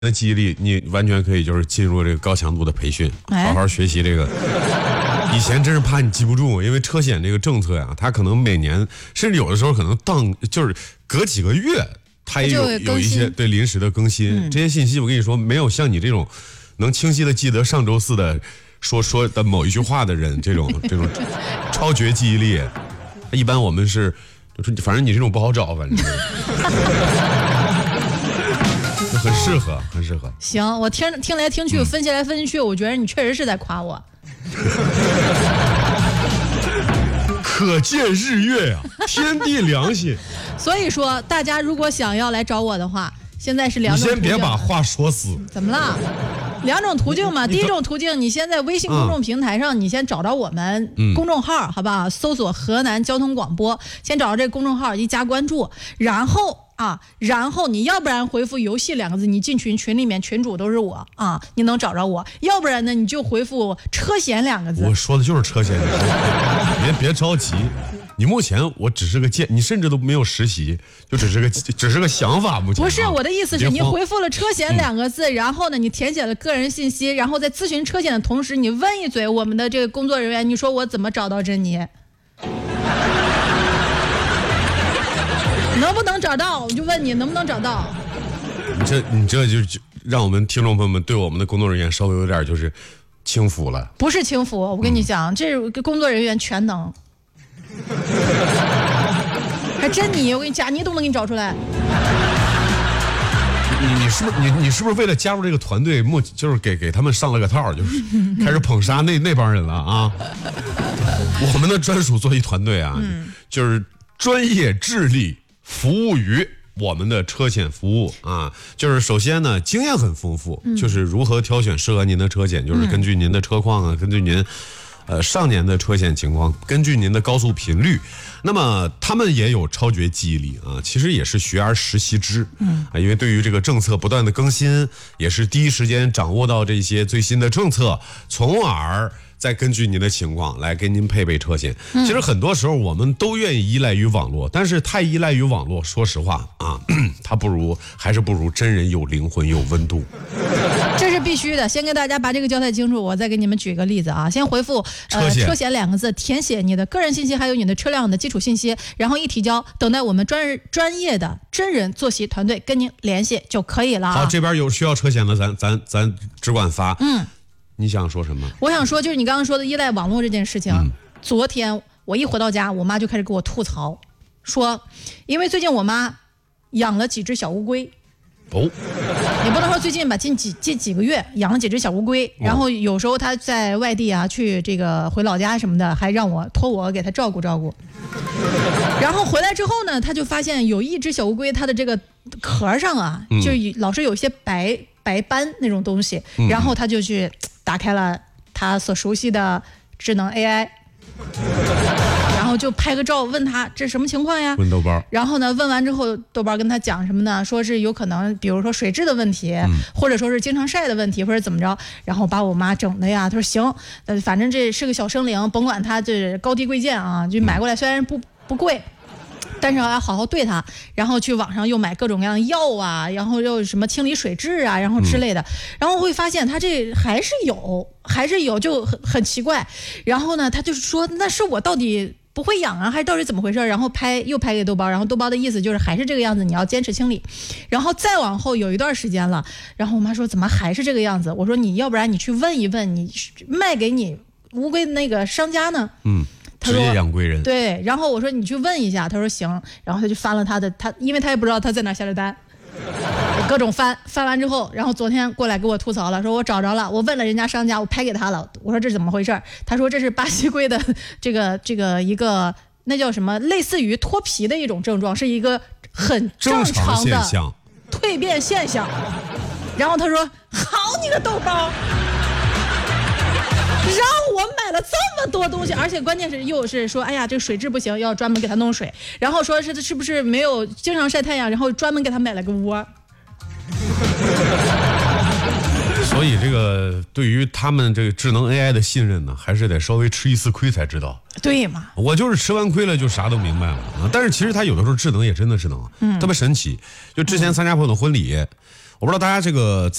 的记忆力，你完全可以就是进入这个高强度的培训，好好学习这个。以前真是怕你记不住，因为车险这个政策呀，它可能每年，甚至有的时候可能就是隔几个月，它也有一些对临时的更新。这些信息我跟你说，没有像你这种能清晰的记得上周四的说的某一句话的人，这种超绝记忆力。一般我们是，就是反正你这种不好找，反正是。很适合。 行，我听来听去，分析来分析去，我觉得你确实是在夸我。 可见日月呀，天地良心。 所以说，大家如果想要来找我的话，现在是两种途径。 你先别把话说死。 怎么了？两种途径嘛。第一种途径，你先在微信公众平台上，你先找着我们公众号，好不好？搜索河南交通广播，先找着这个公众号，一加关注，然后你要不然回复游戏2个字，你进群里面群主都是我啊，你能找着我。要不然呢，你就回复车险2个字。 我说的就是车险，别着急。你目前我只是个你甚至都没有实习，就只是个想法。目前不是我的意思是你回复了车险2个字，然后呢，你填写了个人信息，然后在咨询车险的同时，你问一嘴我们的这个工作人员，你说我怎么找到珍妮？能不能找到？我就问你能不能找到？ 你这就让我们听众朋友们对我们的工作人员稍微有点就是轻浮了。不是轻浮，我跟你讲，这个工作人员全能。还真你，我跟你贾妮都能给你找出来。 你是不是为了加入这个团队，就是给他们上了个套，就是开始捧杀那帮人了啊？我们的专属作业团队啊，就是专业智力服务于我们的车险服务啊。就是首先呢，经验很丰富，就是如何挑选适合您的车险，就是根据您的车况啊，根据您上年的车险情况，根据您的高速频率，那么他们也有超绝记忆力啊，其实也是学而时习之，因为对于这个政策不断的更新，也是第一时间掌握到这些最新的政策，从而再根据您的情况来给您配备车险。其实很多时候我们都愿意依赖于网络，但是太依赖于网络，说实话啊，它还是不如真人有灵魂有温度。 这是必须的。先跟大家把这个交代清楚，我再给你们举个例子啊。先回复车险2个字，填写你的个人信息还有你的车辆的基础信息，然后一提交，等待我们专业的真人坐席团队跟您联系就可以了。 好，这边有需要车险的，咱只管发。你想说什么？ 我想说就是你刚刚说的依赖网络这件事情。昨天我一回到家，我妈就开始给我吐槽，说因为最近我妈养了几只小乌龟。也不能说最近吧，近几个月养了几只小乌龟，然后有时候她在外地啊，去这个回老家什么的，还让我托我给她照顾照顾。然后回来之后呢，她就发现有一只小乌龟，它的这个壳上啊，就老是有些白斑那种东西，然后她就去打开了她所熟悉的智能 AI。然后就拍个照问他这什么情况呀？ 问豆包。然后呢，问完之后，豆包跟他讲什么呢？说是有可能，比如说水质的问题，或者说是经常晒的问题，或者怎么着。然后把我妈整的呀，他说行，反正这是个小生灵，甭管它这高低贵贱啊，就买过来，虽然不贵。但是要好好对它，然后去网上又买各种各样的药啊，然后又什么清理水质啊，然后之类的，然后会发现它这还是有，就很奇怪。然后呢，他就是说，那是我到底不会养啊，还是到底怎么回事？然后又拍给豆包，然后豆包的意思就是还是这个样子，你要坚持清理。然后再往后有一段时间了，然后我妈说怎么还是这个样子？我说你要不然你去问一问，你卖给你乌龟的那个商家呢？ 职业养龟人。 对，然后我说你去问一下，他说行，然后他就翻了他因为他也不知道他在哪下的单，各种翻完之后，然后昨天过来给我吐槽了，说我找着了，我问了人家商家，我拍给他了，我说这是怎么回事？他说这是巴西龟的这个一个那叫什么，类似于脱皮的一种症状，是一个很正常的蜕变现象。然后他说好你个豆包，让我买了这么多东西，而且关键是又是说，哎呀，这个水质不行，要专门给它弄水，然后说是不是没有经常晒太阳，然后专门给它买了个窝。 所以这个对于他们这个智能 AI 的信任呢，还是得稍微吃一次亏才知道。 对嘛？ 我就是吃完亏了就啥都明白了啊！但是其实他有的时候智能也真的智能，特别神奇。就之前参加朋友的婚礼。 我不知道大家这个